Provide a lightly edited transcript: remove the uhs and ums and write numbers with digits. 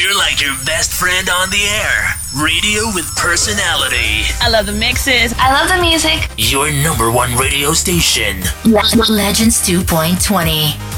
You're like your best friend on the air. Radio with personality. I love the mixes. I love the music. Your number one radio station. Legends 2.20.